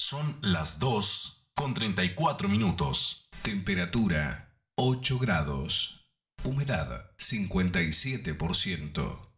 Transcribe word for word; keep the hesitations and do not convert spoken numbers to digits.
Son las dos con treinta y cuatro minutos. Temperatura ocho grados. Humedad cincuenta y siete por ciento.